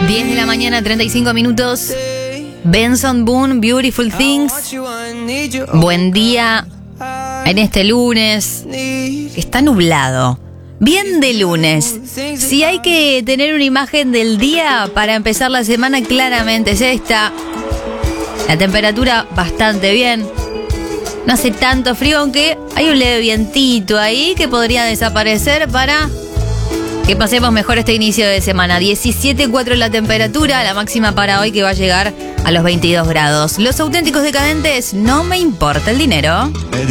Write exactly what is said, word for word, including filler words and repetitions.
diez de la mañana, treinta y cinco minutos. Benson Boone, Beautiful Things. Buen día en este lunes. Está nublado. Bien de lunes. Si hay que tener una imagen del día para empezar la semana, claramente es esta. La temperatura bastante bien. No hace tanto frío, aunque hay un leve vientito ahí que podría desaparecer para que pasemos mejor este inicio de semana. diecisiete coma cuatro la temperatura, la máxima para hoy que va a llegar a los veintidós grados. Los Auténticos Decadentes, no me importa el dinero.